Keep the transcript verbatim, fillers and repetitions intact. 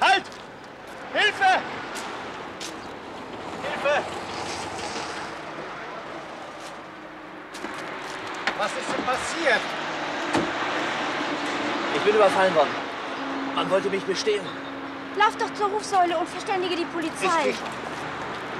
Halt! Hilfe! Hilfe! Was ist denn passiert? Ich bin überfallen worden. Man wollte mich bestehlen. Lauf doch zur Rufsäule und verständige die Polizei. Ich, ich,